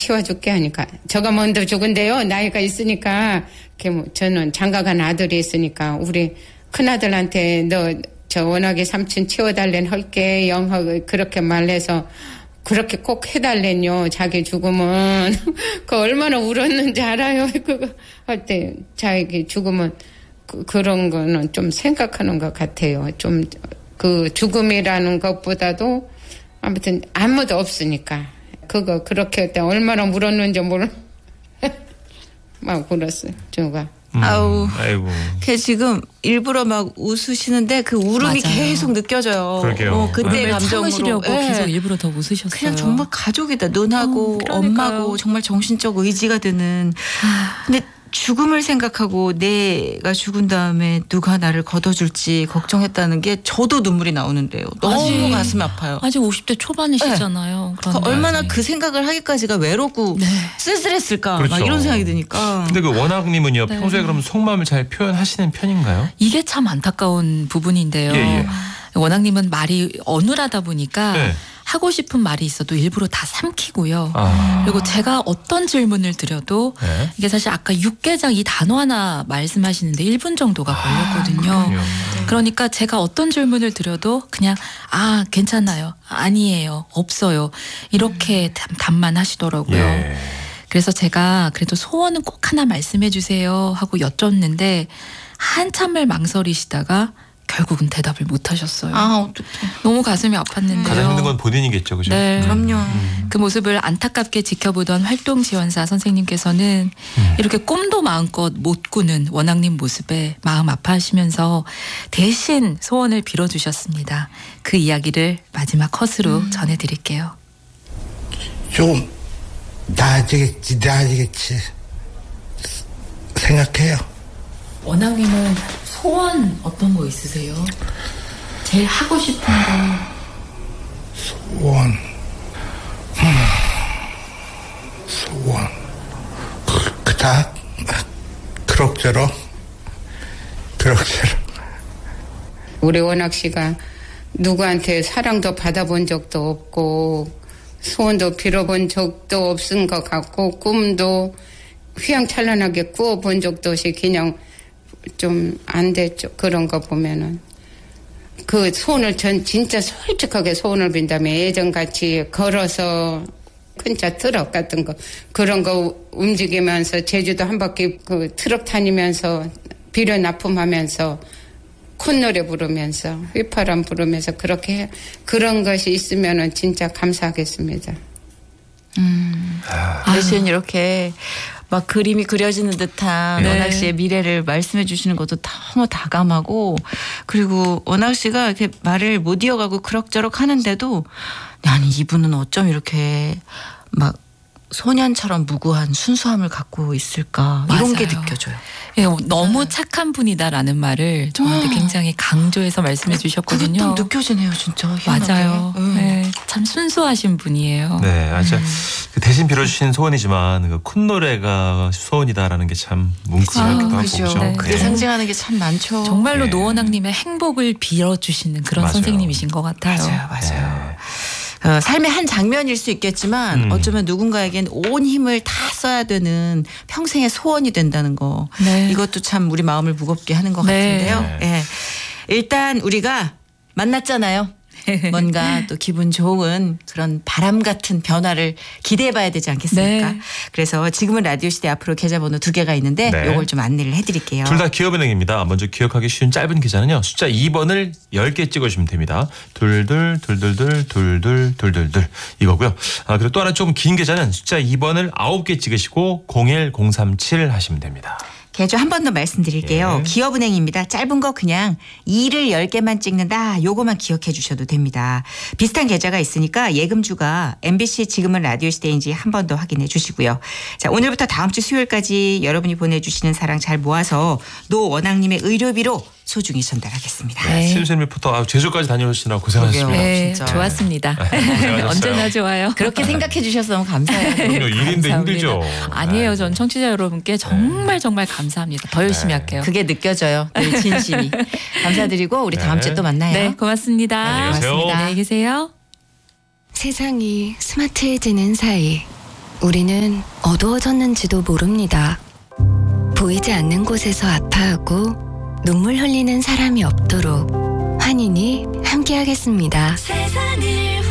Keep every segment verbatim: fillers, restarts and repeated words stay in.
키워줄게 하니까 저가 먼저 죽은데요. 나이가 있으니까 뭐 저는 장가간 아들이 있으니까 우리 큰아들한테 너 저 워낙에 삼촌 치워달랜 할게 영하고 그렇게 말해서 그렇게 꼭 해달랜요. 자기 죽으면 그 얼마나 울었는지 알아요. 그거 할 때 자기 죽으면 그, 그런 거는 좀 생각하는 것 같아요. 좀 그 죽음이라는 것보다도 아무튼 아무도 없으니까 그거 그렇게 할 때 얼마나 울었는지 몰라. 막 울었어요. 저가. 음, 아우, 아이고. 걔 지금 일부러 막 웃으시는데 그 울음이 맞아요. 계속 느껴져요. 그러게요. 어, 그때 울음을 감정으로 참으시려고 예. 계속 일부러 더 웃으셨어요. 그냥 정말 가족이다. 눈하고 음, 그러니까요. 엄마고 정말 정신적 의지가 되는. 근데 죽음을 생각하고 내가 죽은 다음에 누가 나를 걷어줄지 걱정했다는 게 저도 눈물이 나오는데요. 너무 아직- 가슴이 아파요. 아직 오십 대 초반이시잖아요. 그 얼마나 그 생각을 하기까지가 외롭고 네. 쓸쓸했을까. 그렇죠. 막 이런 생각이 드니까. 근데 그 원학님은요 네. 평소에 그럼 속마음을 잘 표현하시는 편인가요? 이게 참 안타까운 부분인데요. 예, 예. 원학님은 말이 어눌하다 보니까 네. 하고 싶은 말이 있어도 일부러 다 삼키고요. 아. 그리고 제가 어떤 질문을 드려도 네. 이게 사실 아까 육개장 이 단어 하나 말씀하시는데 일 분 정도가 걸렸거든요. 그렇군요. 그러니까 제가 어떤 질문을 드려도 그냥 아 괜찮아요. 아니에요. 없어요. 이렇게 답- 답만 하시더라고요. 예. 그래서 제가 그래도 소원은 꼭 하나 말씀해 주세요 하고 여쭙는데 한참을 망설이시다가 결국은 대답을 못 하셨어요. 아, 어떡해. 너무 가슴이 아팠는데요. 가장 힘든 건 본인이겠죠, 그죠? 네. 그럼요. 그 모습을 안타깝게 지켜보던 활동 지원사 선생님께서는 음. 이렇게 꿈도 마음껏 못 꾸는 원학님 모습에 마음 아파하시면서 대신 소원을 빌어주셨습니다. 그 이야기를 마지막 컷으로 음. 전해드릴게요. 좀 나아지겠지, 나아지겠지 생각해요. 원학님은 소원 어떤 거 있으세요? 제일 하고 싶은 거. 소원, 음, 소원, 그, 그닥 그럭저럭, 그럭저럭. 우리 원학 씨가 누구한테 사랑도 받아본 적도 없고 소원도 빌어본 적도 없은 것 같고 꿈도 휘황찬란하게 꾸어본 적도 없이 그냥 좀 안 됐죠. 그런 거 보면은 그 소원을 전 진짜 솔직하게 소원을 빈다면 예전같이 걸어서 큰 차 트럭 같은 거 그런 거 움직이면서 제주도 한 바퀴 그 트럭 다니면서 비료 납품하면서 콧노래 부르면서 휘파람 부르면서 그렇게 해. 그런 것이 있으면은 진짜 감사하겠습니다. 음. 대신 이렇게 막 그림이 그려지는 듯한 네. 원학 씨의 미래를 말씀해 주시는 것도 너무 다감하고 그리고 원학 씨가 이렇게 말을 못 이어가고 그럭저럭 하는데도 아니 이분은 어쩜 이렇게 막 소년처럼 무구한 순수함을 갖고 있을까 이런 게 맞아요. 느껴져요. 예, 너무 착한 분이다라는 말을 저한테 굉장히 강조해서 말씀해 주셨거든요. 그게 딱 느껴지네요 진짜. 희한하게. 맞아요. 음. 네, 참 순수하신 분이에요. 네, 아주 그 대신 빌어주신 소원이지만 그 콧노래가 소원이다라는 게 참 뭉클하기도 하고 그죠. 그죠? 네. 그게 네. 상징하는 게 참 많죠. 정말로 네. 노원학님의 행복을 빌어주시는 그런 맞아요. 선생님이신 것 같아요. 맞아요, 맞아요. 어, 삶의 한 장면일 수 있겠지만 음. 어쩌면 누군가에겐 온 힘을 다 써야 되는 평생의 소원이 된다는 거. 네. 이것도 참 우리 마음을 무겁게 하는 것 네. 같은데요. 예. 일단 우리가 만났잖아요. 뭔가 또 기분 좋은 그런 바람 같은 변화를 기대해 봐야 되지 않겠습니까? 네. 그래서 지금은 라디오 시대 앞으로 계좌번호 두 개가 있는데 네. 요걸 좀 안내를 해드릴게요. 둘 다 기업은행입니다. 먼저 기억하기 쉬운 짧은 계좌는요. 숫자 이 번을 열 개 찍어주시면 됩니다. 둘둘 둘둘둘 둘둘 둘둘둘 이거고요. 아, 그리고 또 하나 좀 긴 계좌는 숫자 이 번을 아홉 개 찍으시고 공일공삼칠 하시면 됩니다. 계좌 한 번 더 말씀드릴게요. 예. 기업은행입니다. 짧은 거 그냥 이를 열 개만 찍는다. 요거만 기억해 주셔도 됩니다. 비슷한 계좌가 있으니까 예금주가 엠비씨 지금은 라디오 시대인지 한 번 더 확인해 주시고요. 자, 오늘부터 다음 주 수요일까지 여러분이 보내주시는 사랑 잘 모아서 노원학님의 의료비로 소중히 전달하겠습니다. 네. 신수진 리포터 아, 제주까지 다녀오시느라 고생하셨습니다. 그러게요. 네, 진짜. 좋았습니다. 고생하셨어요. 언제나 좋아요. 그렇게 생각해 주셔서 너무 감사해요. 그럼요. 일인데 감사합니다. 힘들죠. 아니에요. 전 청취자 여러분께 정말 정말 감사합니다. 더 열심히 네. 할게요. 그게 느껴져요. 늘 진심이. 감사드리고 우리 다음 네. 주에 또 만나요. 네, 고맙습니다. 안녕히 계세요. 안녕히 계세요. 세상이 스마트해지는 사이 우리는 어두워졌는지도 모릅니다. 보이지 않는 곳에서 아파하고 눈물 흘리는 사람이 없도록 환인이 함께하겠습니다. 세상을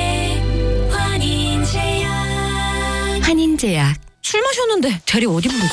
환하게 환인제약. 환인제약. 술 마셨는데 대리 어디 부르지?